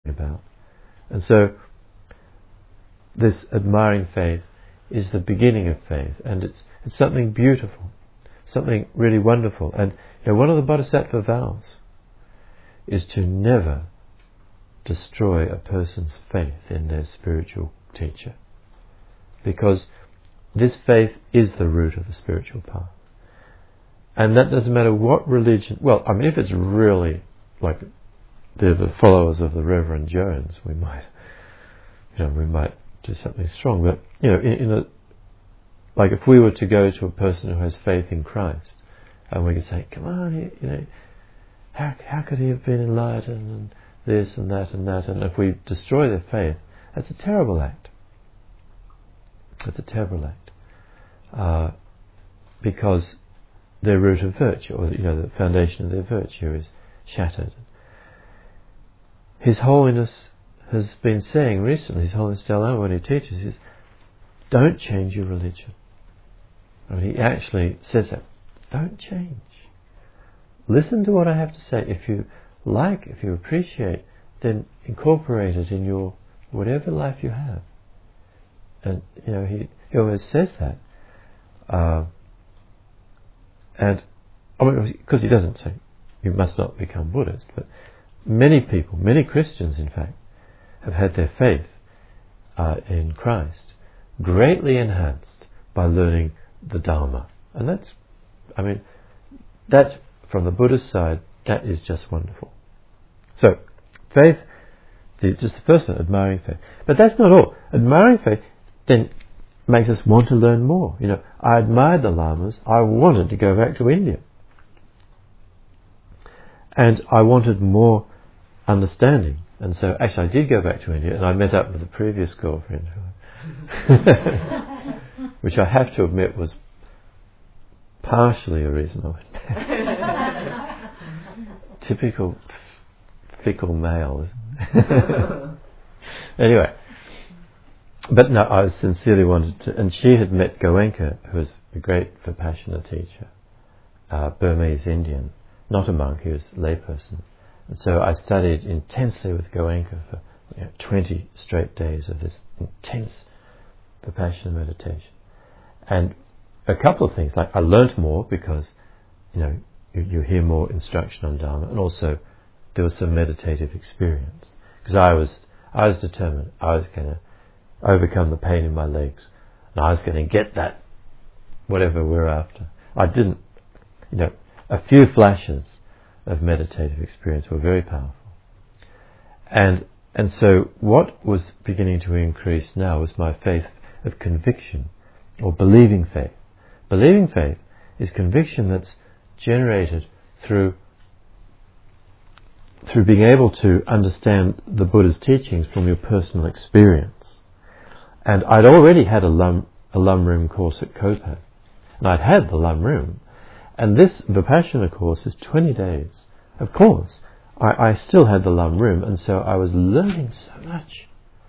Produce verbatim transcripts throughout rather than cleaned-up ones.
about. And so this admiring faith is the beginning of faith, and it's it's something beautiful, something really wonderful. And you know, one of the Bodhisattva vows is to never destroy a person's faith in their spiritual teacher, because this faith is the root of the spiritual path. And that doesn't matter what religion. Well, I mean, if it's really like they're the followers of the Reverend Jones, we might, you know, we might do something strong. But you know, in, in a like if we were to go to a person who has faith in Christ, and we could say, "Come on, you, you know, how how could he have been enlightened and this and that and that?" And if we destroy their faith, that's a terrible act. That's a terrible act, uh, because their root of virtue, or you know, the foundation of their virtue, is shattered. His Holiness has been saying recently, His Holiness Dalai Lama, when he teaches, is don't change your religion. I mean, he actually says that. Don't change. Listen to what I have to say. If you like, if you appreciate, then incorporate it in your whatever life you have. And you know, he, he always says that. Uh, and I mean, because he doesn't say you must not become Buddhist, but many people, many Christians in fact, have had their faith uh, in Christ greatly enhanced by learning the Dharma. And that's, I mean, that's, from the Buddhist side, that is just wonderful. So, faith, the, just the first one, admiring faith. But that's not all. Admiring faith then makes us want to learn more. You know, I admired the Lamas. I wanted to go back to India. And I wanted more understanding. And so, actually, I did go back to India, and I met up with a previous girlfriend, which I have to admit was partially a reason I went back. Typical fickle male, isn't it? Anyway, but no, I sincerely wanted to, and she had met Goenka, who was a great Vipassana teacher, uh, Burmese Indian, not a monk, he was a layperson. And so I studied intensely with Goenka for you know, twenty straight days of this intense Vipassana meditation. And a couple of things, like I learnt more because, you know, you, you hear more instruction on Dharma, and also there was some meditative experience. Because I was, I was determined, I was going to overcome the pain in my legs, and I was going to get that, whatever we're after. I didn't, you know, a few flashes of meditative experience were very powerful. And and so what was beginning to increase now was my faith of conviction, or believing faith. Believing faith is conviction that's generated through through being able to understand the Buddha's teachings from your personal experience. And I'd already had a Lam, a Lam Rim course at Kopan, and I'd had the Lam Rim. And this Vipassana course is twenty days. Of course, I, I still had the Lam Rim, and so I was learning so much.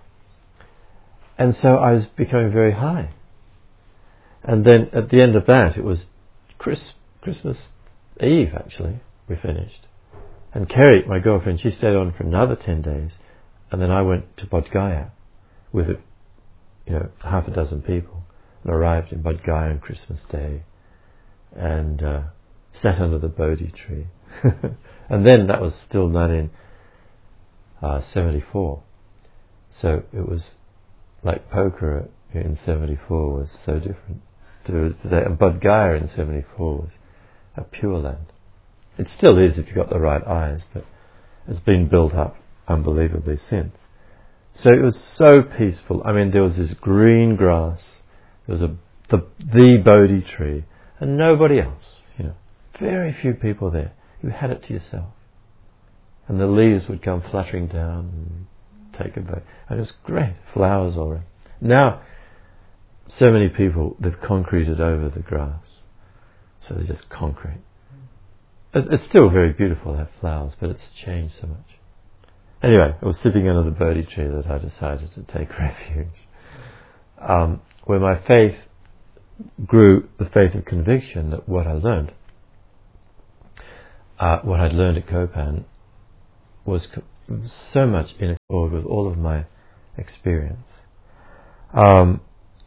And so I was becoming very high. And then at the end of that, it was Chris, Christmas Eve, actually, we finished. And Kerry, my girlfriend, she stayed on for another ten days. And then I went to Bodh Gaya with, you know, half a dozen people, and arrived in Bodh Gaya on Christmas Day, and uh, sat under the Bodhi tree. And then that was still nineteen seventy-four. So it was like Pokhara in seventy-four was so different to today. And Bodh Gaya in seventy-four was a pure land. It still is if you've got the right eyes, but it's been built up unbelievably since. So it was so peaceful. I mean, there was this green grass, there was a the, the Bodhi tree, and nobody else, you know, very few people there. You had it to yourself. And the leaves would come fluttering down and take a bite. And it was great, flowers all around. Now, so many people, they've concreted over the grass. So there's just concrete. It, it's still very beautiful to have flowers, but it's changed so much. Anyway, I was sitting under the Bodhi tree that I decided to take refuge. Um, where my faith grew, the faith of conviction that what I learned, uh, what I'd learned at Kopan was, so much in accord with all of my experience. Um,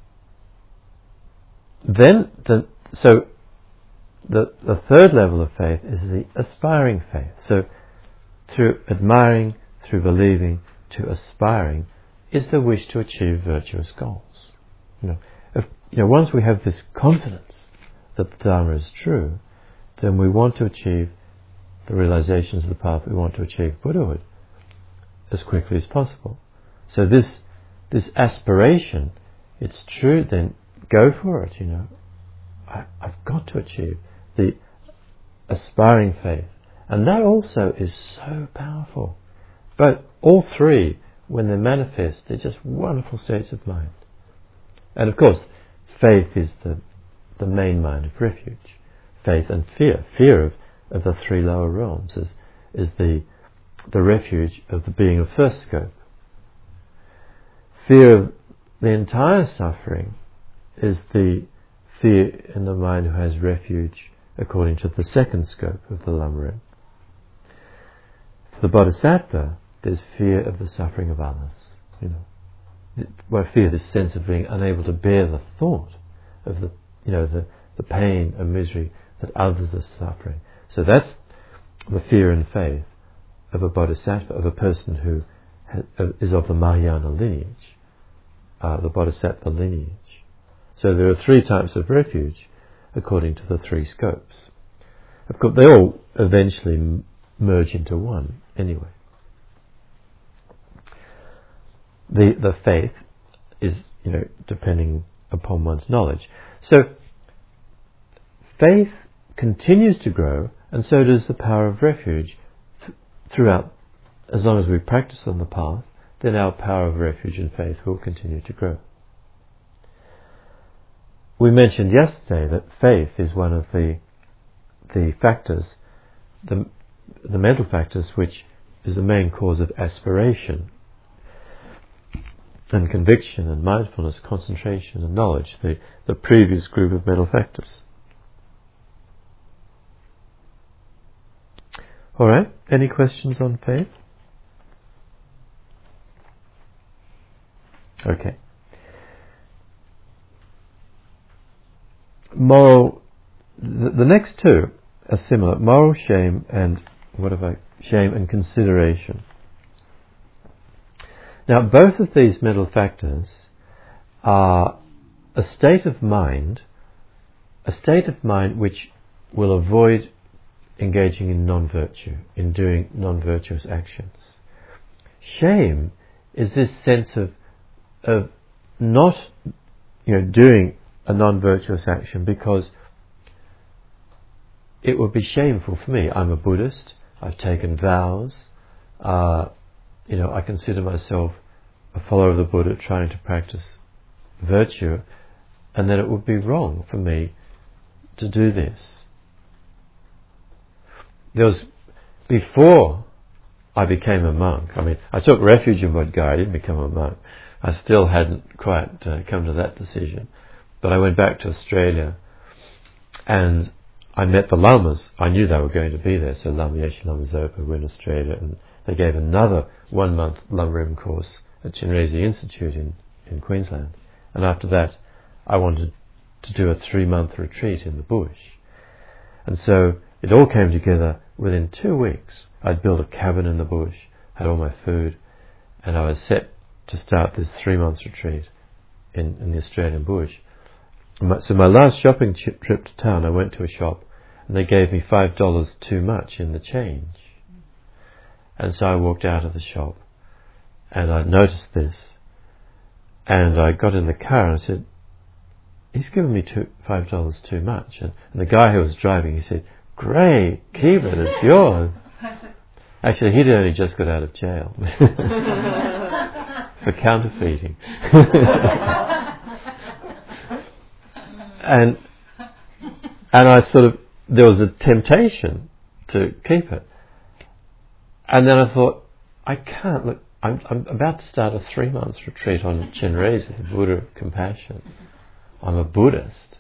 then, the, so the the third level of faith is the aspiring faith. So, through admiring, through believing, to aspiring, is the wish to achieve virtuous goals. You know, if, you know, once we have this confidence that the Dharma is true, then we want to achieve the realizations of the path. We want to achieve Buddhahood as quickly as possible. So this this aspiration, it's true, then go for it, you know. I, I've got to achieve the aspiring faith. And that also is so powerful. But all three, when they manifest, they're just wonderful states of mind. And of course, faith is the the main mind of refuge. Faith and fear. Fear of, of the three lower realms is, is the the refuge of the being of first scope. Fear of the entire suffering is the fear in the mind who has refuge according to the second scope of the Lamrim. For the Bodhisattva, there's fear of the suffering of others. You know, by fear, this sense of being unable to bear the thought of the, you know, the, the pain and misery that others are suffering. So that's the fear and faith of a Bodhisattva, of a person who ha- is of the Mahayana lineage, uh, the Bodhisattva lineage. So there are three types of refuge according to the three scopes. Of course, they all eventually m- merge into one anyway. The the faith is, you know, depending upon one's knowledge. So faith continues to grow, and so does the power of refuge th- throughout. As long as we practice on the path, then our power of refuge and faith will continue to grow. We mentioned yesterday that faith is one of the the factors, the the mental factors, which is the main cause of aspiration and conviction and mindfulness, concentration and knowledge, the, the previous group of mental factors. Alright, any questions on faith? Okay. Moral, the, the next two are similar, moral shame and, what have I, shame and consideration. Now, both of these mental factors are a state of mind, a state of mind which will avoid engaging in non-virtue, in doing non-virtuous actions. Shame is this sense of of not, you know, doing a non-virtuous action because it would be shameful for me. I'm a Buddhist. I've taken vows. Uh, you know, I consider myself a follower of the Buddha trying to practice virtue, and that it would be wrong for me to do this. There was, before I became a monk, I mean, I took refuge in Bodh Gaya, I didn't become a monk. I still hadn't quite uh, come to that decision. But I went back to Australia and I met the Lamas. I knew they were going to be there, so Lama Yeshe Lama Zopa were in Australia, and they gave another one-month Lamrim course at Chinrezig Institute in, in Queensland. And after that, I wanted to do a three-month retreat in the bush. And so it all came together within two weeks. I'd built a cabin in the bush, had all my food, and I was set to start this three months retreat in, in the Australian bush. My, so my last shopping trip to town, I went to a shop and they gave me five dollars too much in the change. And so I walked out of the shop and I noticed this, and I got in the car and I said, he's given me two, five dollars too much. And, and the guy who was driving, he said, great, keep it, it's yours. Actually, he'd only just got out of jail for counterfeiting. and and I sort of, there was a temptation to keep it. And then I thought, I can't, look, I'm, I'm about to start a three months retreat on Chinrezig, the Buddha of Compassion. I'm a Buddhist.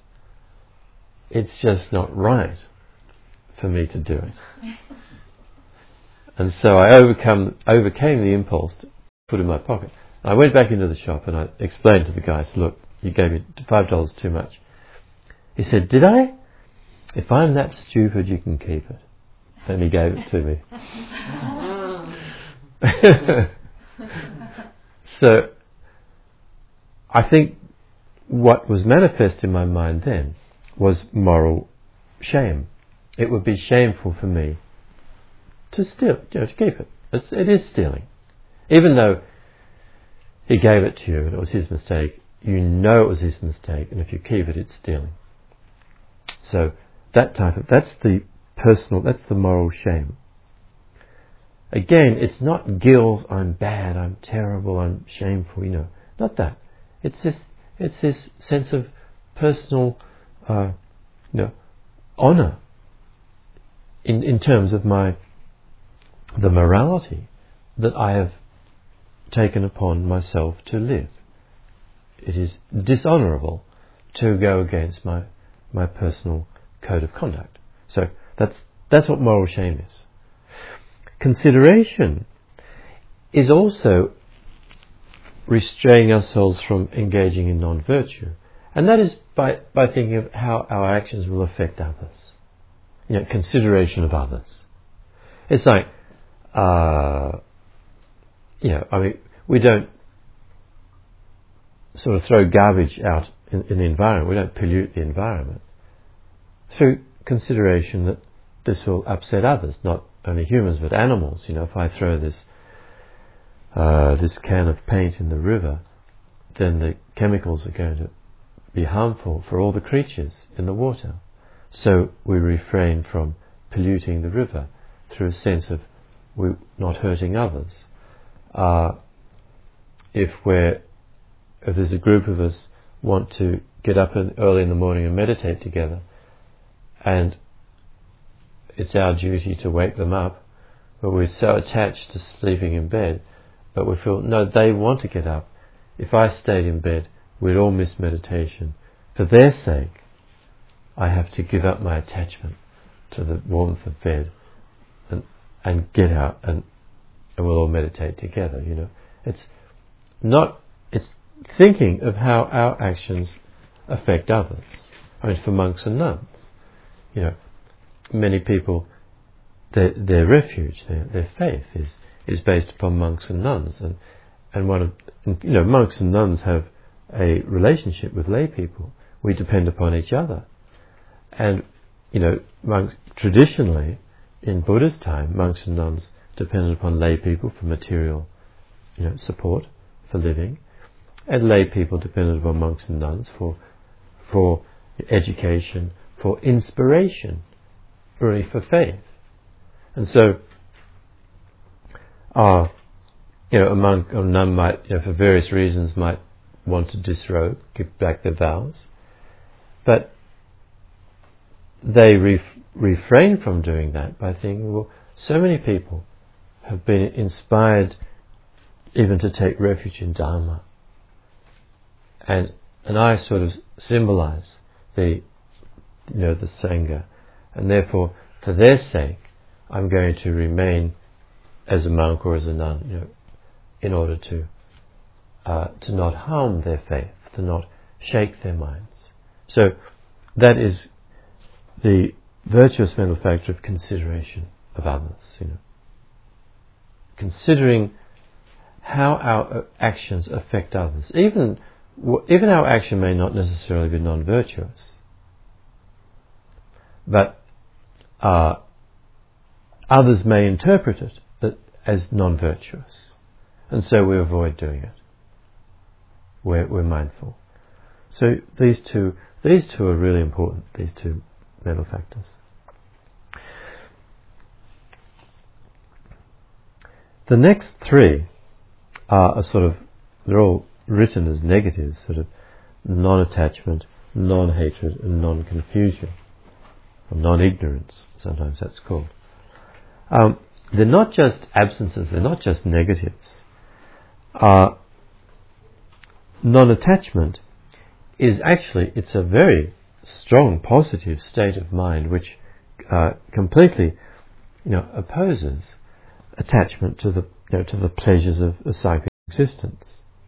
It's just not right for me to do it. And so I overcome, overcame the impulse to put it in my pocket. I went back into the shop and I explained to the guy, I said, look, you gave me five dollars too much. He said, did I? If I'm that stupid, you can keep it. And he gave it to me. So, I think what was manifest in my mind then was moral shame. It would be shameful for me to steal, you know, to keep it. It's, it is stealing. Even though he gave it to you and it was his mistake, you know it was his mistake, and if you keep it, it's stealing. So that type of, that's the personal, that's the moral shame. Again, it's not guilt, I'm bad, I'm terrible, I'm shameful, you know, not that. It's this, it's this sense of personal, uh, you know, honor in, in terms of my, the morality that I have taken upon myself to live. It is dishonourable to go against my, my personal code of conduct. So that's, that's what moral shame is. Consideration is also restraining ourselves from engaging in non-virtue. And that is by, by thinking of how our actions will affect others. You know, consideration of others. It's like, uh, you know, I mean, we don't sort of throw garbage out in, in the environment. We don't pollute the environment through consideration that this will upset others, not only humans but animals. You know, if I throw this uh, this can of paint in the river, then the chemicals are going to be harmful for all the creatures in the water. So we refrain from polluting the river through a sense of we not hurting others. Uh, if we're if there's a group of us want to get up in, early in the morning and meditate together, and it's our duty to wake them up, but we're so attached to sleeping in bed, but we feel, no, they want to get up. If I stayed in bed, we'd all miss meditation. For their sake, I have to give up my attachment to the warmth of bed and and get out and, and we'll all meditate together, you know. It's not, it's thinking of how our actions affect others. I mean, for monks and nuns, you know, many people, their, their refuge, their, their faith is, is based upon monks and nuns, and, and one of, you know, monks and nuns have a relationship with lay people. We depend upon each other. And, you know, monks, traditionally, in Buddha's time, monks and nuns depended upon lay people for material, you know, support, for living, and lay people depended upon monks and nuns for, for education, for inspiration, really for faith. And so, uh, you know, a monk or nun might, you know, for various reasons, might want to disrobe, give back their vows, but they ref- refrain from doing that by thinking, well, so many people have been inspired even to take refuge in Dharma, and and I sort of symbolize the, you know, the Sangha, and therefore, for their sake, I'm going to remain as a monk or as a nun, you know, in order to uh, to not harm their faith, to not shake their minds. So that is the virtuous mental factor of consideration of others, you know. Considering how our actions affect others. Even, even our action may not necessarily be non-virtuous, but uh, others may interpret it as non-virtuous, and so we avoid doing it. We're, we're mindful. So these two, these two are really important, these two mental factors. The next three are a sort of, they're all written as negatives, sort of non-attachment, non-hatred, and non-confusion, or non-ignorance, sometimes that's called. Um, they're not just absences, they're not just negatives. Uh, non-attachment is actually, it's a very strong positive state of mind which uh, completely, you know, opposes attachment to the you know, to the pleasures of, of psychic existence.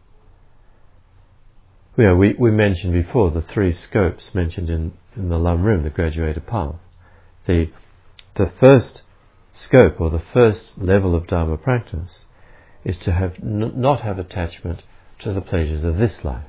You know, we, we mentioned before the three scopes mentioned in, in the Lam Rim, the graduated path. The the first scope or the first level of Dharma practice is to have n- not have attachment to the pleasures of this life,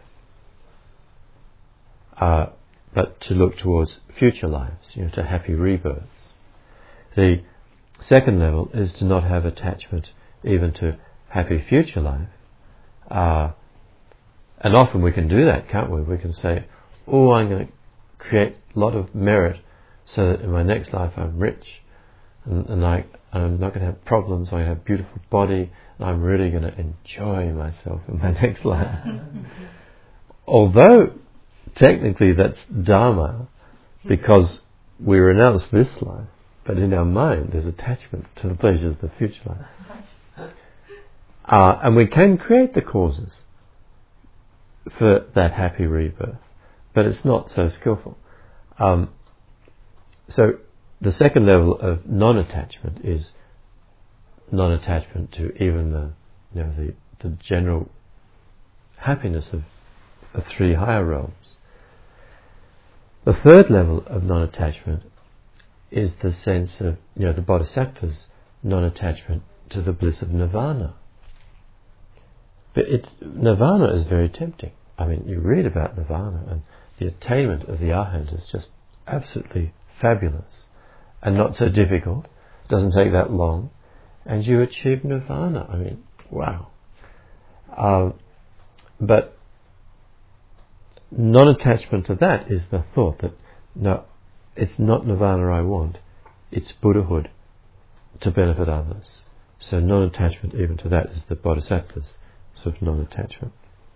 uh, but to look towards future lives, you know, to happy rebirths. The second level is to not have attachment even to happy future life. Uh, and often we can do that, can't we? We can say, oh, I'm going to create a lot of merit so that in my next life I'm rich and, and I, I'm not going to have problems, I'm going to have a beautiful body, and I'm really going to enjoy myself in my next life. Although technically that's Dharma because we renounce this life, but in our mind there's attachment to the pleasures of the future life. Uh, and we can create the causes for that happy rebirth, but it's not so skillful. Um, so the second level of non-attachment is non-attachment to even the, you know, the, the general happiness of the three higher realms. The third level of non-attachment is the sense of, you know, the Bodhisattva's non-attachment to the bliss of nirvana. But it's, nirvana is very tempting. I mean, you read about nirvana and the attainment of the arhat is just absolutely fabulous and not so difficult. It doesn't take that long, and you achieve nirvana. I mean, wow. Um, but non-attachment to that is the thought that, no, it's not nirvana I want, it's Buddhahood to benefit others. So non-attachment even to that is the Bodhisattva's sort of non-attachment.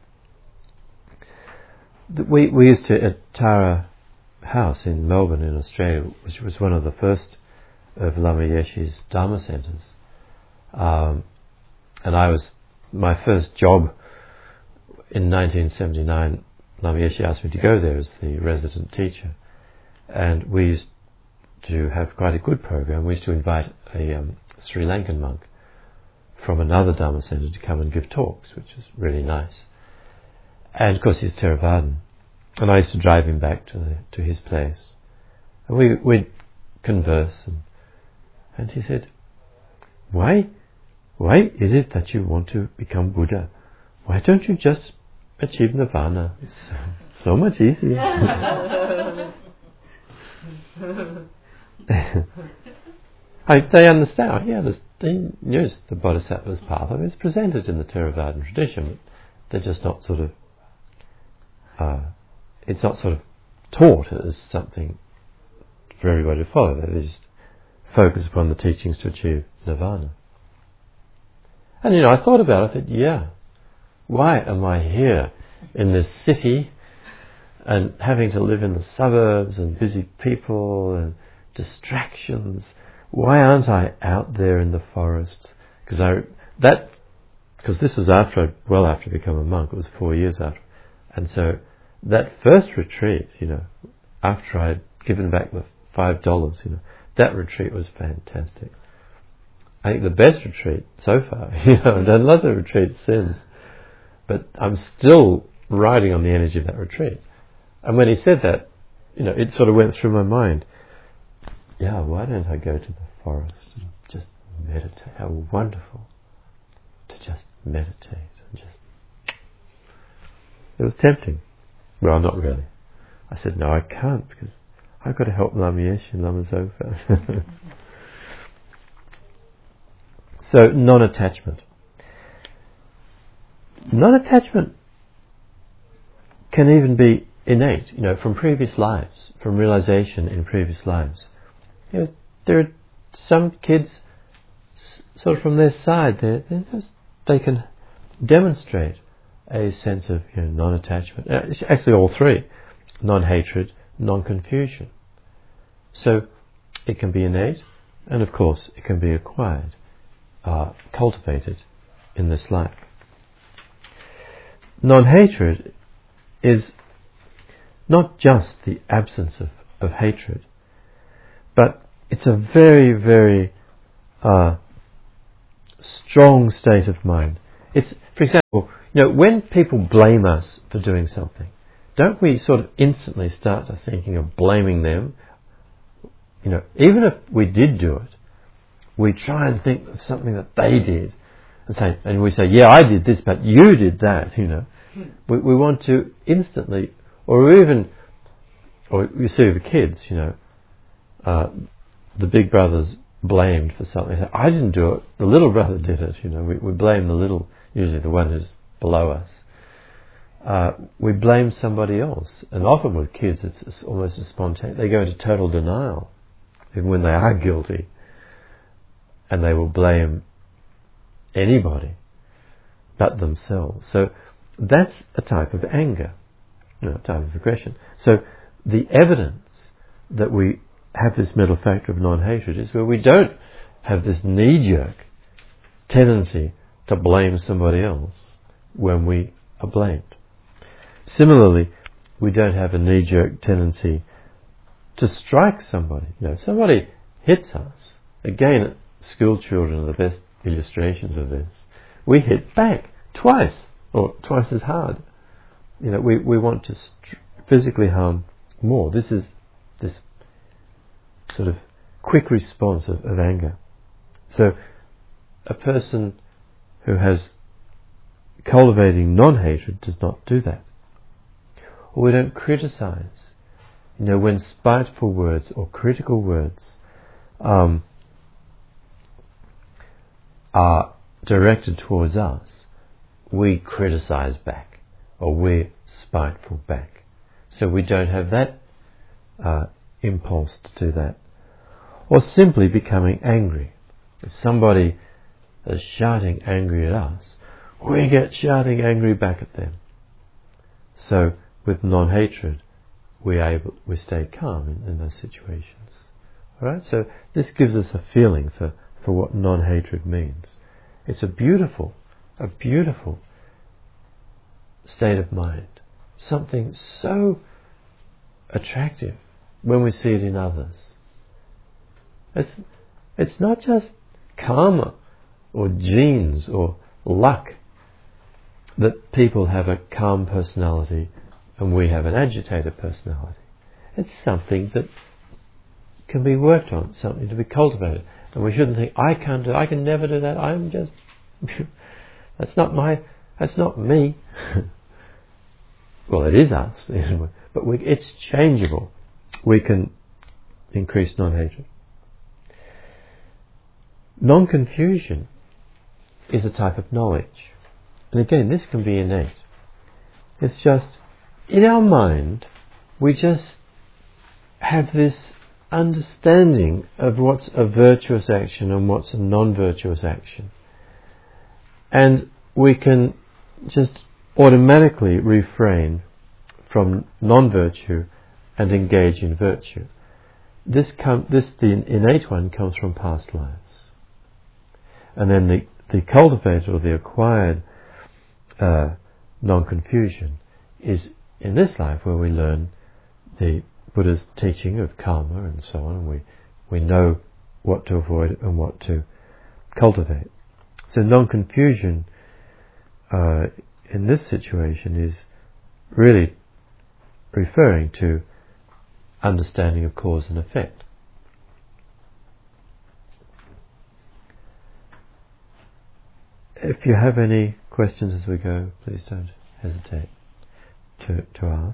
We we used to, at Tara House in Melbourne in Australia, which was one of the first of Lama Yeshe's Dharma centres, um, and I was, my first job in nineteen seventy-nine, Lama Yeshe asked me to go there as the resident teacher, and we used to have quite a good program. We used to invite a um, Sri Lankan monk from another Dharma centre to come and give talks, which was really nice. And of course he's Theravadan, and I used to drive him back to the, to his place, and we we'd converse, and and he said, why why is it that you want to become Buddha? Why don't you just achieve nirvana? It's so, so much easier. I, they understand. He understands. He knows the Bodhisattva's path. I mean, it's presented in the Theravadan tradition, but they're just not sort of. Uh, it's not sort of taught as something for everybody to follow. They just focus upon the teachings to achieve nirvana. And you know, I thought about it. I thought, yeah, why am I here in this city and having to live in the suburbs and busy people and distractions? Why aren't I out there in the forest? Because I that because this was after I, well after I became a monk. It was four years after, and so that first retreat, you know, after I'd given back the five dollars, you know, that retreat was fantastic. I think the best retreat so far. You know, I've done lots of retreats since, but I'm still riding on the energy of that retreat. And when he said that, you know, it sort of went through my mind. Yeah, why don't I go to the forest and just meditate? How wonderful to just meditate and just. It was tempting. Well, not really. I said, no, I can't because I've got to help Lama Yeshe and Lama Zopa. So, non-attachment. Non-attachment can even be innate, you know, from previous lives, from realization in previous lives. You know, there are some kids, sort of from their side, they're, they're just, they can demonstrate a sense of, you know, non-attachment. Actually, all three: non-hatred, non-confusion. So, it can be innate, and of course, it can be acquired, uh, cultivated in this life. Non-hatred is not just the absence of, of hatred, but it's a very, very uh, strong state of mind. It's, for example, you know, when people blame us for doing something, don't we sort of instantly start to thinking of blaming them? You know, even if we did do it, we try and think of something that they did, and say, and we say, yeah, I did this, but you did that. You know, we we want to instantly, or even, or you see with the kids, you know, uh, the big brother's blamed for something. Say, I didn't do it. The little brother did it. You know, we we blame the little, usually the one who's below us. Uh, we blame somebody else, and often with kids, it's, it's almost a spontaneous. They go into total denial, even when they are guilty, and they will blame anybody but themselves. So that's a type of anger, you know, a type of aggression. So the evidence that we have this middle factor of non-hatred is where we don't have this knee-jerk tendency to blame somebody else when we are blamed. Similarly, we don't have a knee-jerk tendency to strike somebody. You know, somebody hits us. Again, school children are the best illustrations of this. We hit back twice, or twice as hard. You know, we, we want to st- physically harm more. This is this sort of quick response of, of anger. So, a person who has cultivating non-hatred does not do that. Or we don't criticize. You know, when spiteful words or critical words um, are directed towards us, we criticize back, or we're spiteful back. So we don't have that uh, impulse to do that. Or simply becoming angry. If somebody is shouting angry at us, we get shouting angry back at them. So with non-hatred, we able we stay calm in, in those situations. All right. So this gives us a feeling for, for what non-hatred means. It's a beautiful, a beautiful state of mind. Something so attractive when we see it in others. It's it's not just karma or genes or luck that people have a calm personality and we have an agitated personality. It's something that can be worked on, something to be cultivated. And we shouldn't think, I can't do, I can never do that, I'm just, that's not my, that's not me. Well, it is us, but we, it's changeable. We can increase non-hatred. Non-confusion is a type of knowledge. And again, this can be innate. It's just, in our mind, we just have this understanding of what's a virtuous action and what's a non-virtuous action. And we can just automatically refrain from non-virtue and engage in virtue. This, com- this the innate one comes from past lives. And then the, the cultivated or the acquired uh, non-confusion is in this life where we learn the Buddha's teaching of karma and so on, and we, we know what to avoid and what to cultivate. So non-confusion uh, in this situation is really referring to understanding of cause and effect. If you have any questions as we go, please don't hesitate to to ask.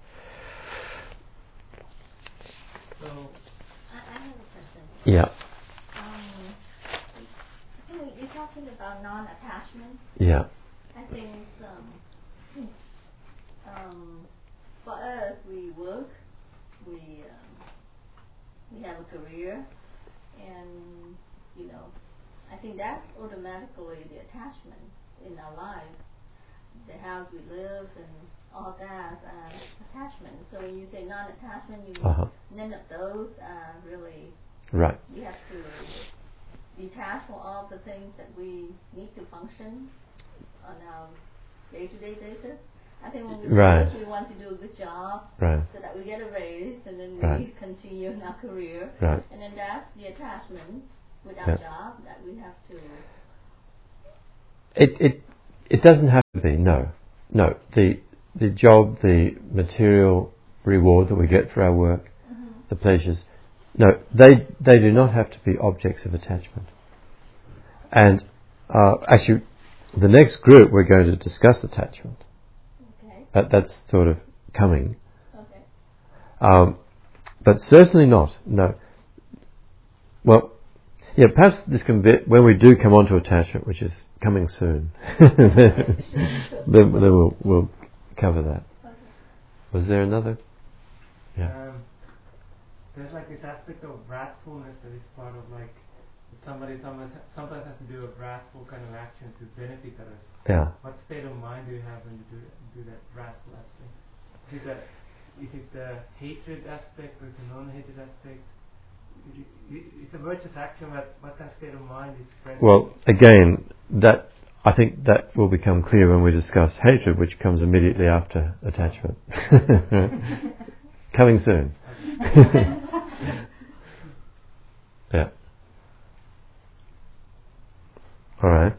So, I, I have a question. Yeah. Um, I think you're talking about non-attachment. Yeah. I think um, um, for us, we work, we um, we have a career, and you know, I think that's automatically the attachment in our life. The house we live and all that uh, attachment. So when you say non-attachment, you Uh-huh. none of those are really. Right. We have to detach from all the things that we need to function on our day-to-day basis. I think when we right. work, we want to do a good job, right. so that we get a raise, and then right. we continue in our career. Right. And then that's the attachment with our yeah. job that we have to it, it, it doesn't have to be, no. No, the, the job, the material reward that we get for our work, mm-hmm. the pleasures, no, they, they do not have to be objects of attachment. And uh, actually, the next group we're going to discuss attachment. Okay. That, that's sort of coming. Okay. Um, but certainly not, no. Well, yeah, perhaps this can be, when we do come on to attachment, which is coming soon, then, then we'll, we'll cover that. Okay. Was there another? Yeah. Um, there's like this aspect of wrathfulness that is part of like somebody sometimes, sometimes has to do a wrathful kind of action to benefit others. Yeah. What state of mind do you have when you do, do that wrathful aspect? Is that is it the hatred aspect or the non-hatred aspect? It's a virtuous action, but what kind of state of mind is present? Well, again, that I think that will become clear when we discuss hatred, which comes immediately after attachment. Coming soon. Yeah. All right.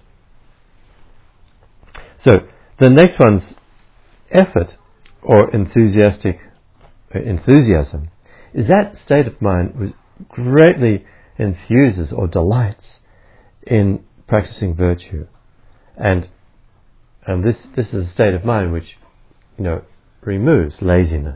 So the next one's effort or enthusiastic uh, enthusiasm is that state of mind which greatly enthuses or delights in practicing virtue, and and this this is a state of mind which, you know, removes laziness.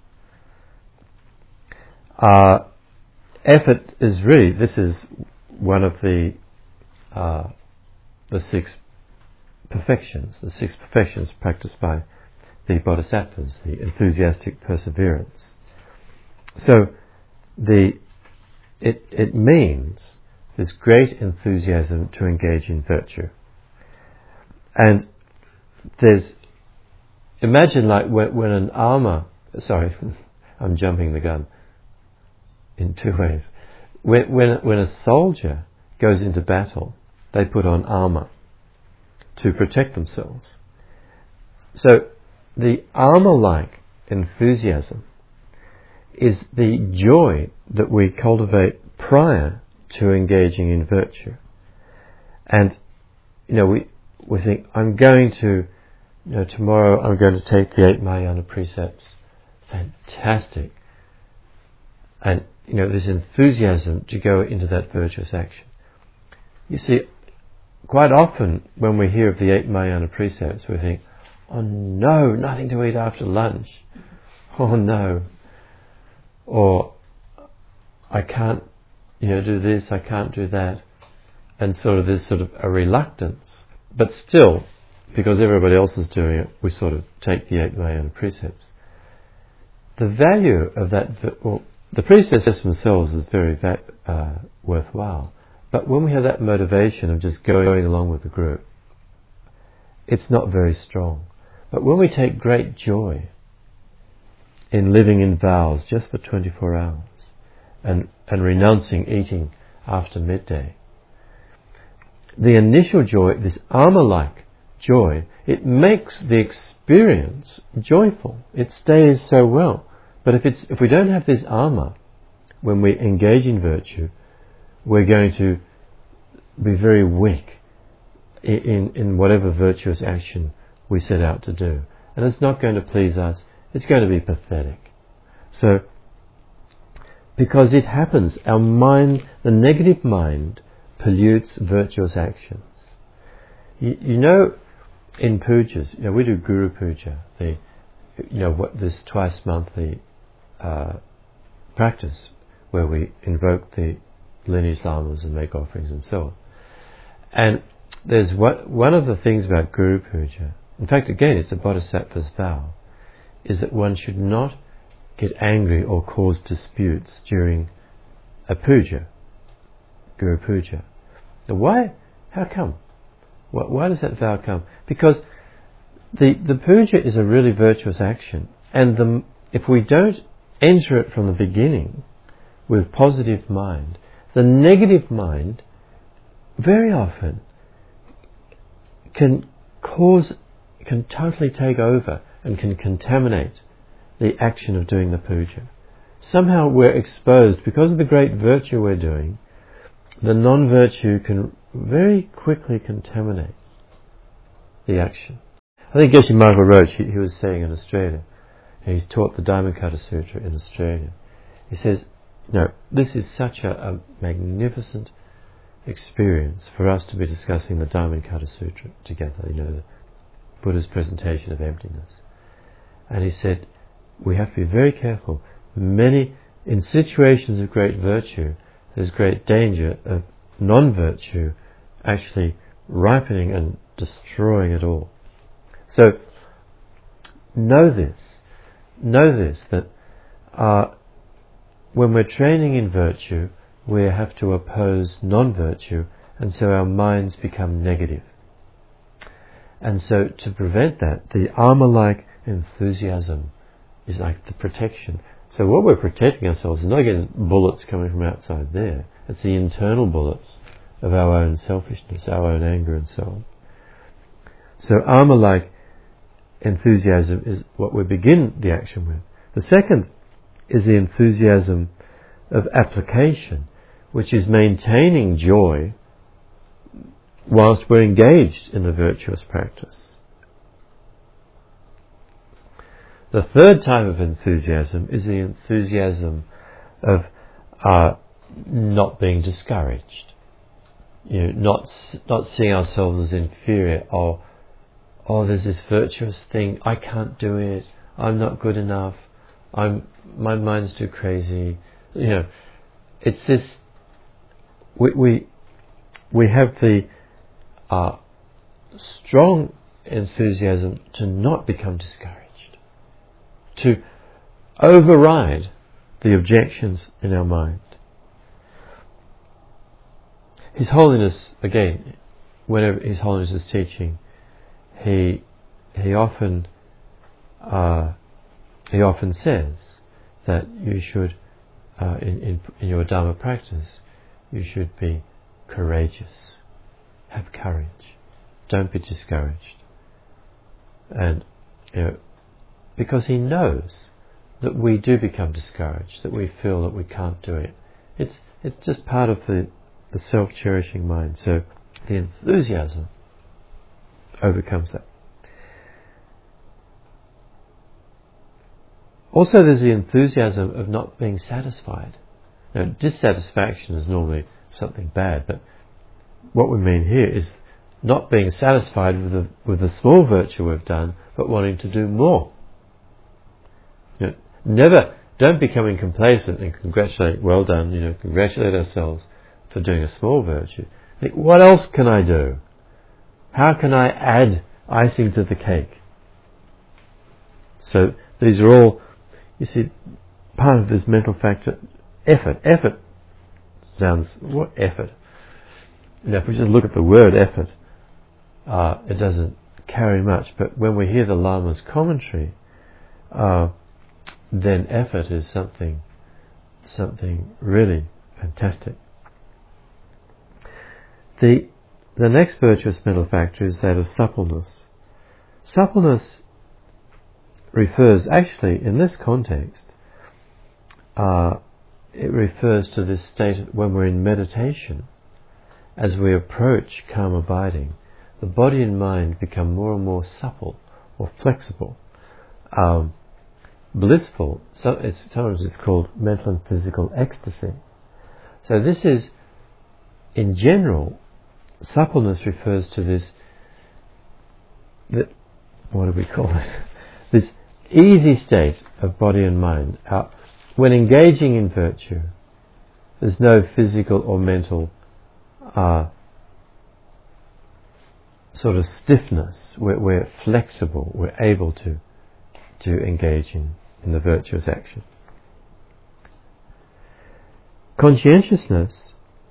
Uh, effort is really, this is one of the uh, the six perfections, the six perfections practiced by the bodhisattvas, the enthusiastic perseverance. So the it it means this great enthusiasm to engage in virtue. And there's, imagine like when, when an armor, sorry, I'm jumping the gun in two ways. When, when, when a soldier goes into battle, they put on armor to protect themselves. So the armor-like enthusiasm is the joy that we cultivate prior to engaging in virtue. And, you know, we we think, I'm going to, you know, tomorrow I'm going to take the eight Mahayana precepts. Fantastic. And, you know, this enthusiasm to go into that virtuous action. You see, quite often when we hear of the eight Mahayana precepts, we think, oh no, nothing to eat after lunch. Oh no. Or, I can't, you know, do this, I can't do that. And sort of this sort of a reluctance. But still, because everybody else is doing it, we sort of take the eight Mahayana precepts. The value of that, well, the precepts themselves is very va- uh, worthwhile. But when we have that motivation of just going along with the group, it's not very strong. But when we take great joy in living in vows just for twenty-four hours and, and renouncing eating after midday, the initial joy, this armor-like joy, it makes the experience joyful. It stays so well. But if it's if we don't have this armor, when we engage in virtue, we're going to be very weak in, in whatever virtuous action we set out to do. And it's not going to please us. It's going to be pathetic. So, because it happens, our mind, the negative mind, pollutes virtuous actions. You, you know, in pujas, you know, we do Guru Puja, the, you know, what this twice monthly uh, practice where we invoke the lineage lamas and make offerings and so on. And there's what, one of the things about Guru Puja, in fact, again, it's a bodhisattva's vow, is that one should not get angry or cause disputes during a puja, Guru Puja. Now why? How come? Why, why does that vow come? Because the the puja is a really virtuous action, and the, if we don't enter it from the beginning with positive mind, the negative mind very often can cause, can totally take over and can contaminate the action of doing the puja. Somehow we're exposed, because of the great virtue we're doing, the non-virtue can very quickly contaminate the action. I think Geshe Michael Roach, he, he was saying in Australia, he's taught the Dhammapada Sutra in Australia. He says, no, this is such a, a magnificent experience for us to be discussing the Dhammapada Sutra together, you know, the Buddha's presentation of emptiness. And he said, we have to be very careful. Many, in situations of great virtue, there's great danger of non-virtue actually ripening and destroying it all. So, know this. Know this, that uh, when we're training in virtue, we have to oppose non-virtue, and so our minds become negative. And so to prevent that, the armor-like enthusiasm is like the protection. So what we're protecting ourselves is not against bullets coming from outside there. It's the internal bullets of our own selfishness, our own anger and so on. So armor-like enthusiasm is what we begin the action with. The second is the enthusiasm of application, which is maintaining joy whilst we're engaged in the virtuous practice. The third type of enthusiasm is the enthusiasm of uh, not being discouraged. You know, not not seeing ourselves as inferior. Or, oh, there's this virtuous thing. I can't do it. I'm not good enough. I'm my mind's too crazy. You know, it's this. We we we have the uh, strong enthusiasm to not become discouraged, to override the objections in our mind. His Holiness, again, whenever His Holiness is teaching, he he often uh, he often says that you should, uh, in, in in your Dharma practice, you should be courageous, have courage, don't be discouraged, and you know, because he knows that we do become discouraged, that we feel that we can't do it. It's it's just part of the the self-cherishing mind. So the enthusiasm overcomes that. Also, there's the enthusiasm of not being satisfied. Now, dissatisfaction is normally something bad, but what we mean here is not being satisfied with the with the small virtue we've done, but wanting to do more. You know, never, don't become complacent and congratulate, well done, you know, congratulate ourselves for doing a small virtue. Think, what else can I do? How can I add icing to the cake? So these are all, you see, part of this mental factor. Effort. Effort sounds, what effort? Now, if we just look at the word effort, uh, it doesn't carry much. But when we hear the Lama's commentary, uh, then effort is something, something really fantastic. The the next virtuous mental factor is that of suppleness. Suppleness refers, actually, in this context, uh, it refers to this state when we're in meditation. As we approach calm abiding, the body and mind become more and more supple or flexible, um, blissful. So it's, sometimes it's called mental and physical ecstasy. So this is, in general, suppleness refers to this, the, what do we call it? This easy state of body and mind. Uh, when engaging in virtue, there's no physical or mental uh, sort of stiffness. We're, we're flexible. We're able to to engage in, in the virtuous action. Conscientiousness,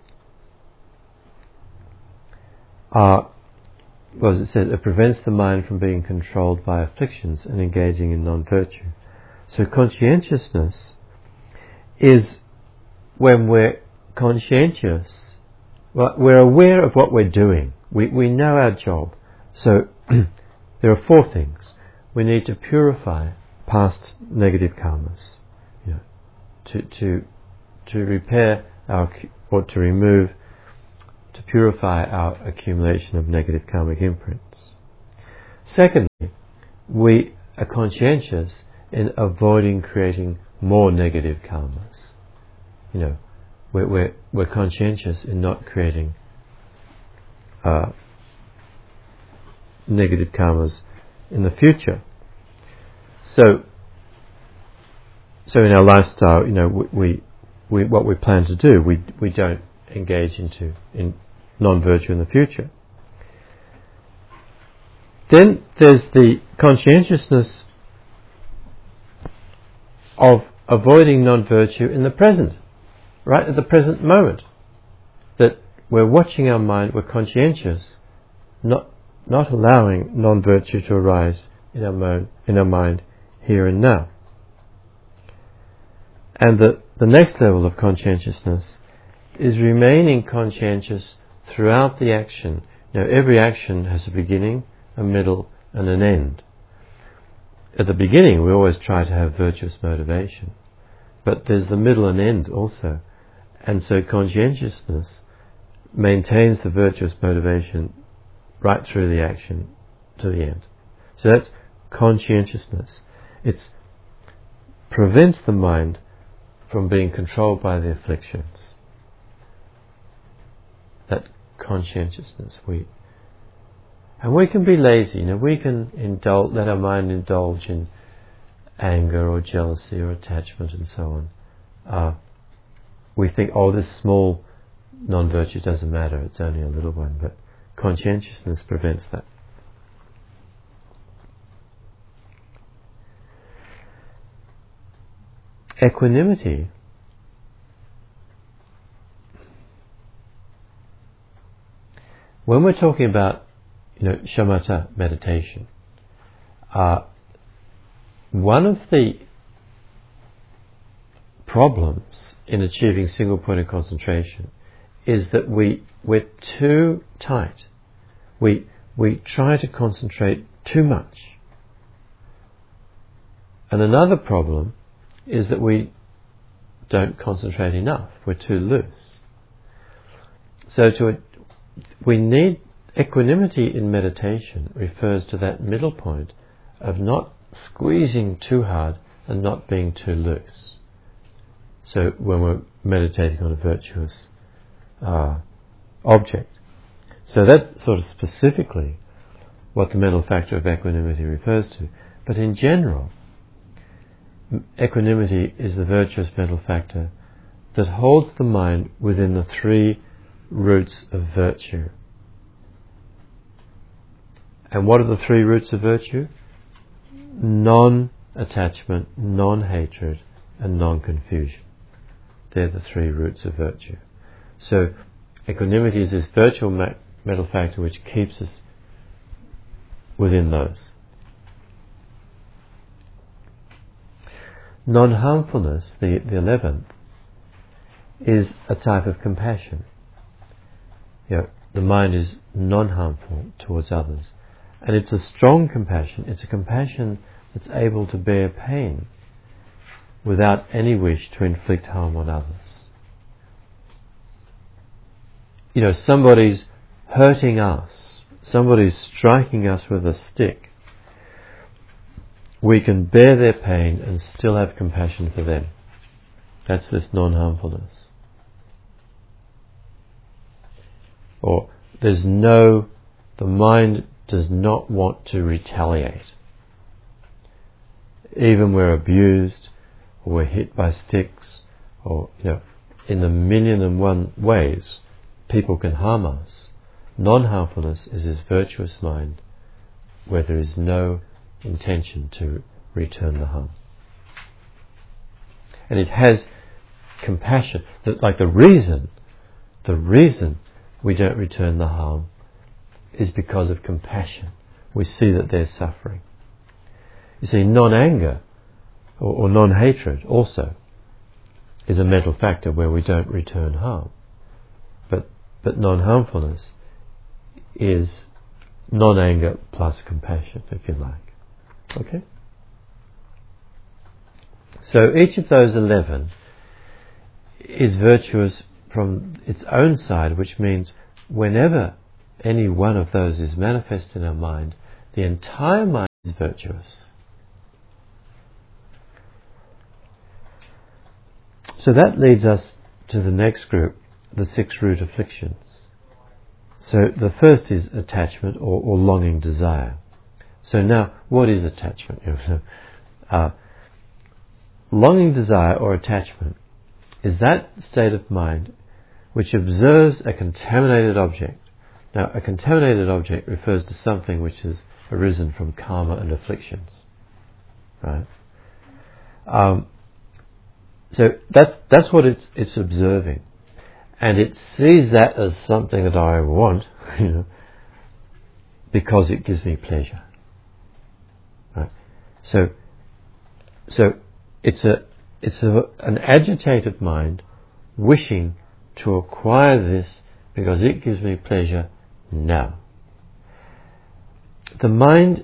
Uh, well, as it says, it prevents the mind from being controlled by afflictions and engaging in non-virtue. So conscientiousness is when we're conscientious, well, we're aware of what we're doing. We we know our job. So there are four things. We need to purify past negative karmas, you know, to to to repair our, or to remove, to purify our accumulation of negative karmic imprints. Secondly, we are conscientious in avoiding creating more negative karmas. You know, we're, we're, we're conscientious in not creating uh, negative karmas in the future. So, so in our lifestyle, you know, we, we, we what we plan to do, we we don't engage into in non-virtue in the future. Then there's the conscientiousness of avoiding non-virtue in the present, right at the present moment. That we're watching our mind, we're conscientious, not not allowing non-virtue to arise in our mind, in our mind here and now. And the, the next level of conscientiousness is remaining conscientious throughout the action. Now, every action has a beginning, a middle, and an end. At the beginning, we always try to have virtuous motivation, but there's the middle and end also. And so conscientiousness maintains the virtuous motivation right through the action to the end. So that's conscientiousness. It prevents the mind from being controlled by the afflictions. That conscientiousness, we and we can be lazy. You know, we can indulge, let our mind indulge in anger or jealousy or attachment and so on. Uh, we think, oh, this small non-virtue doesn't matter; it's only a little one. But conscientiousness prevents that. Equanimity when we're talking about, you know, shamatha meditation, uh, one of the problems in achieving single point of concentration is that we we're too tight. We we try to concentrate too much. And another problem is that we don't concentrate enough. We're too loose. So to we need equanimity in meditation refers to that middle point of not squeezing too hard and not being too loose. So when we're meditating on a virtuous uh, object. So that's sort of specifically what the mental factor of equanimity refers to. But in general, equanimity is the virtuous mental factor that holds the mind within the three roots of virtue. And what are the three roots of virtue? Non-attachment, non-hatred, and non-confusion. They're the three roots of virtue. So equanimity is this virtual ma- mental factor which keeps us within those. Non-harmfulness, the, the eleventh, is a type of compassion. You know, the mind is non-harmful towards others. And it's a strong compassion. It's a compassion that's able to bear pain without any wish to inflict harm on others. You know, somebody's hurting us, somebody's striking us with a stick. We can bear their pain and still have compassion for them. That's this non-harmfulness. Or there's no, the mind does not want to retaliate. Even we're abused, or we're hit by sticks, or, you know, in the million and one ways people can harm us. Non-harmfulness is this virtuous mind where there is no intention to return the harm. And it has compassion. That, like the reason, the reason we don't return the harm is because of compassion. We see that they're suffering. You see, non-anger or, or non-hatred also is a mental factor where we don't return harm. But but non-harmfulness is non-anger plus compassion, if you like. Okay? So each of those eleven is virtuous from its own side, which means whenever any one of those is manifest in our mind, the entire mind is virtuous. So that leads us to the next group, the six root afflictions. So the first is attachment or, or longing desire. So now, what is attachment? uh, longing desire or attachment is that state of mind which observes a contaminated object. Now, a contaminated object refers to something which has arisen from karma and afflictions, right? Um, so that's that's what it's it's observing, and it sees that as something that I want, you know, because it gives me pleasure. Right? So, so it's a it's a, an agitated mind wishing to acquire this because it gives me pleasure now. The mind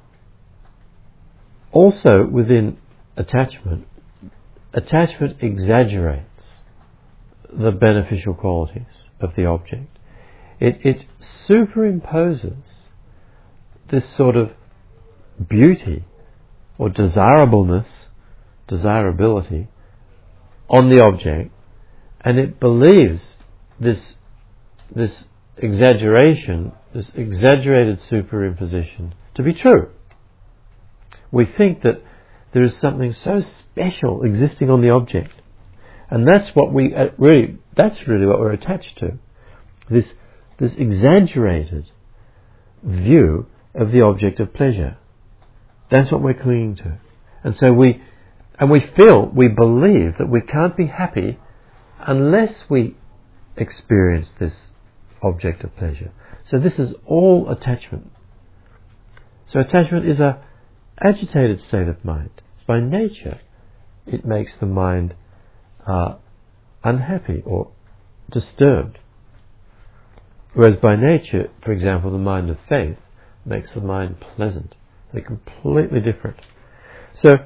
also within attachment, attachment exaggerates the beneficial qualities of the object. It, it superimposes this sort of beauty or desirableness, desirability on the object, and it believes this this exaggeration, this exaggerated superimposition to be true. We think that there is something so special existing on the object, and that's what we uh, really that's really what we're attached to. This this exaggerated view of the object of pleasure. That's what we're clinging to. And so we and we feel, we believe that we can't be happy unless we experience this object of pleasure. So this is all attachment. So attachment is a agitated state of mind. By nature, it makes the mind uh, unhappy or disturbed. Whereas by nature, for example, the mind of faith makes the mind pleasant. They're completely different. So,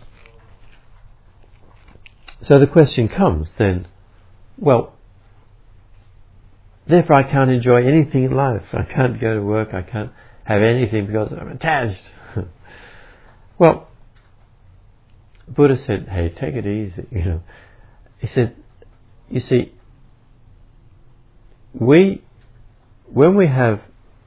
so the question comes then, well, therefore I can't enjoy anything in life. I can't go to work, I can't have anything because I'm attached. Well, Buddha said, hey, take it easy, you know. He said, you see, we, when we have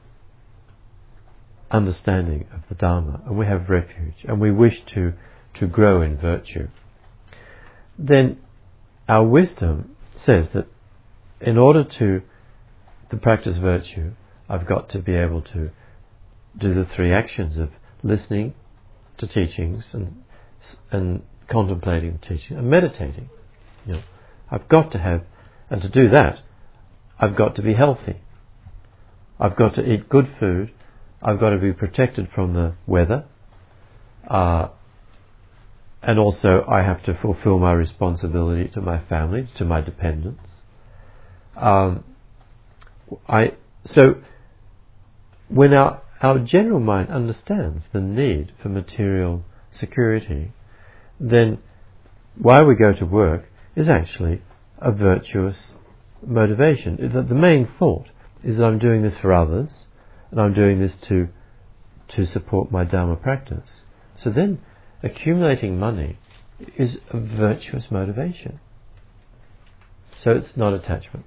understanding of the Dharma and we have refuge and we wish to, to grow in virtue, then our wisdom says that in order to, to practice virtue, I've got to be able to do the three actions of listening to teachings and and contemplating the teaching and meditating. You know, I've got to have, and to do that, I've got to be healthy. I've got to eat good food. I've got to be protected from the weather, uh, and also I have to fulfill my responsibility to my family, to my dependents. Um, I so when our our general mind understands the need for material security, then why we go to work is actually a virtuous motivation. The, the main thought is that I'm doing this for others, and I'm doing this to to support my Dharma practice. So then accumulating money is a virtuous motivation. So it's not attachment.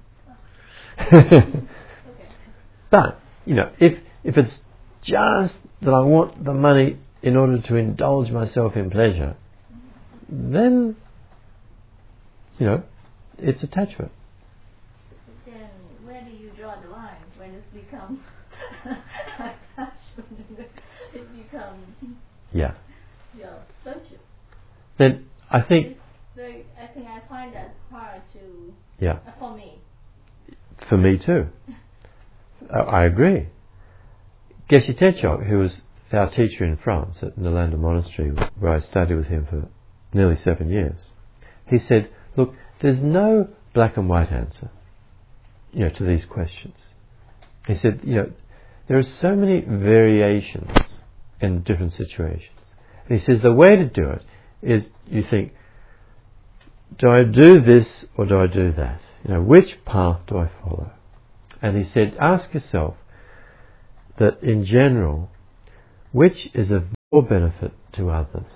But, you know, if if it's just that I want the money in order to indulge myself in pleasure, then, you know, it's attachment. But then, where do you draw the line when it's become attachment? It becomes yeah. your virtue. Then I think. It's very, I think I find that hard to. Yeah. Uh, for me. For me too. uh, I agree. Geshe Teshog, who was our teacher in France at Nalanda Monastery, where I studied with him for nearly seven years, he said, look, there's no black and white answer, you know, to these questions. He said, you know, there are so many variations in different situations. And he says the way to do it is you think, do I do this or do I do that? You know, which path do I follow? And he said, ask yourself that in general, which is of more benefit to others,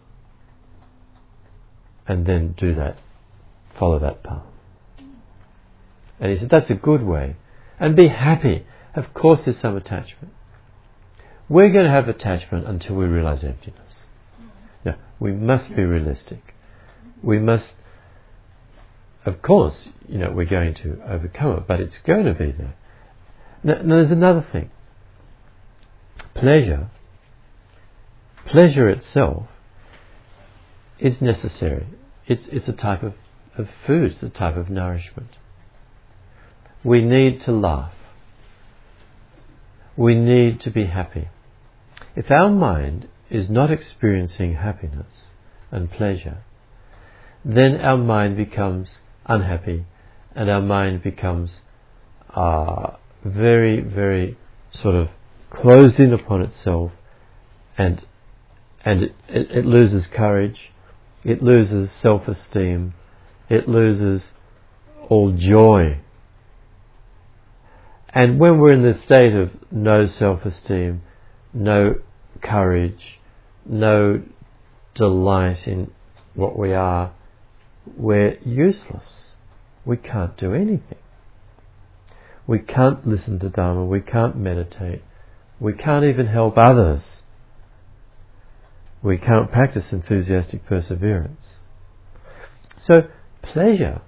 and then do that, follow that path. And he said, that's a good way. And be happy. Of course there's some attachment. We're going to have attachment until we realize emptiness. Now, we must be realistic. We must, of course, you know, we're going to overcome it, but it's going to be there. Now, now there's another thing. Pleasure, pleasure itself is necessary. It's, it's a type of, of food, it's a type of nourishment. We need to laugh. We need to be happy. If our mind is not experiencing happiness and pleasure, then our mind becomes unhappy, and our mind becomes uh, very, very sort of closed in upon itself, and and it, it, it loses courage, it loses self-esteem, it loses all joy. And when we're in this state of no self-esteem, no courage, no delight in what we are, we're useless. We can't do anything. We can't listen to Dharma, we can't meditate, we can't even help others. We can't practice enthusiastic perseverance. So, pleasure.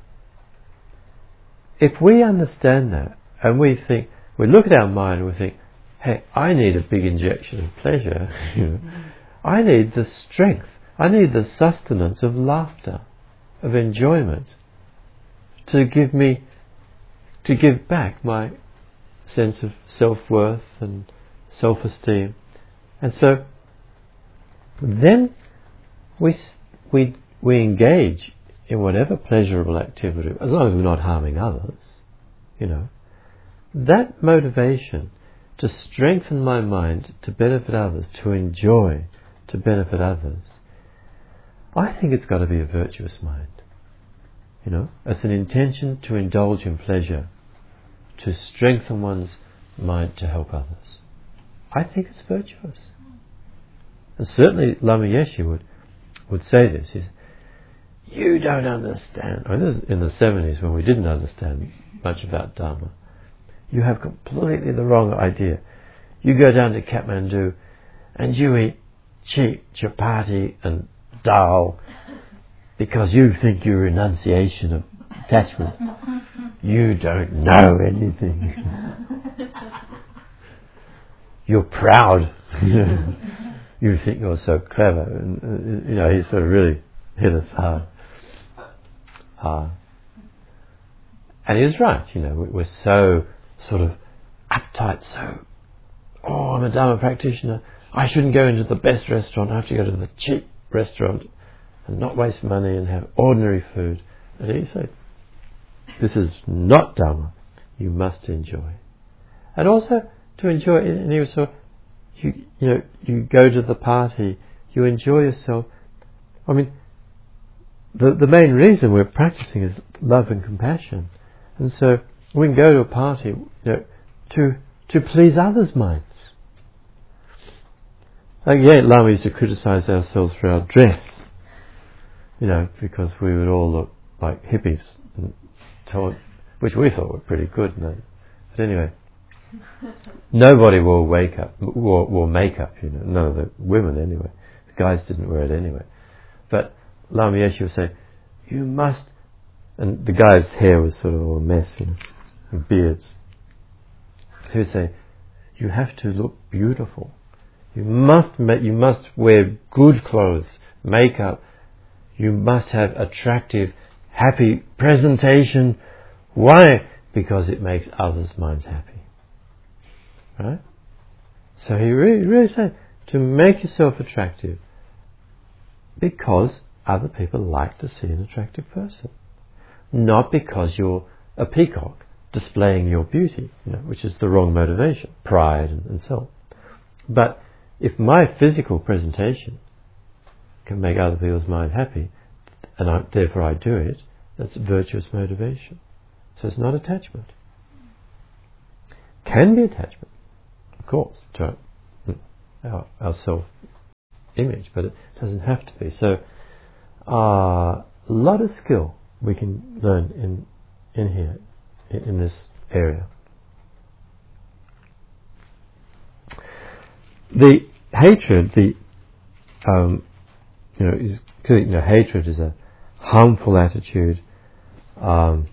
If we understand that, and we think, we look at our mind and we think, hey, I need a big injection of pleasure. You know, I need the strength, I need the sustenance of laughter, of enjoyment, to give me, to give back my sense of self-worth and self-esteem. And so, then we we we engage in whatever pleasurable activity, as long as we're not harming others, you know. That motivation to strengthen my mind, to benefit others, to enjoy, to benefit others, I think it's got to be a virtuous mind. You know, as an intention to indulge in pleasure, to strengthen one's mind to help others. I think it's virtuous. And certainly Lama Yeshe would, would say this. He said, you don't understand. I mean, this is in the seventies when we didn't understand much about Dharma. You have completely the wrong idea. You go down to Kathmandu and you eat cheap chapati and dal because you think you're renunciation of attachment. You don't know anything. You're proud. You think you're so clever. And, uh, you know, he sort of really hit us hard. Uh, and he was right, you know, we're so sort of uptight, so, oh, I'm a Dharma practitioner, I shouldn't go into the best restaurant, I have to go to the cheap restaurant and not waste money and have ordinary food. And he said, this is not Dharma, you must enjoy. And also, to enjoy, and he was so, you, you know, you go to the party, you enjoy yourself. I mean, the the main reason we're practicing is love and compassion. And so, we can go to a party, you know, to to please others' minds. Like, yeah, Lama used to criticize ourselves for our dress, you know, because we would all look like hippies, and told, which we thought were pretty good. No? But anyway, nobody wore wake up, wore, wore makeup, you know, none of the women anyway. The guys didn't wear it anyway. But Lama Yeshe would say, you must, and the guy's hair was sort of all a mess, you know, and beards. He would say, you have to look beautiful. You must ma- you must wear good clothes, makeup. You must have attractive, happy presentation. Why? Because it makes others' minds happy. Right? So he really, really said, to make yourself attractive, because other people like to see an attractive person. Not because you're a peacock displaying your beauty, you know, which is the wrong motivation, pride and, and so on. But if my physical presentation can make other people's mind happy, and I, therefore I do it, that's virtuous motivation. So it's not attachment. Can be attachment, of course. To, our, our self-image, but it doesn't have to be. So, uh, a lot of skill we can learn in in here, in, in this area. The hatred, the um, you know, is you know, hatred is a harmful attitude. Um,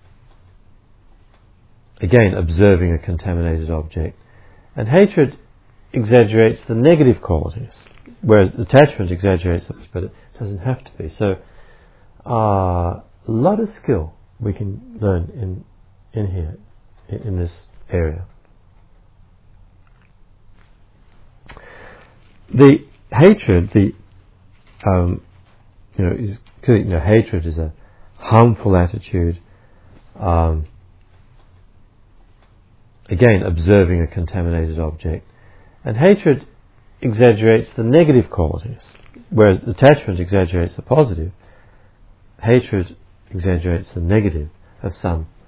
again, observing a contaminated object, and hatred exaggerates the negative qualities, whereas attachment exaggerates them, but it doesn't have to be. So, uh, a lot of skill we can learn in in here, in, in this area. The hatred, the um, you know, is you know, hatred is a harmful attitude. Um, again, observing a contaminated object, and hatred exaggerates the negative qualities, whereas attachment exaggerates the positive. Hatred exaggerates the negative of some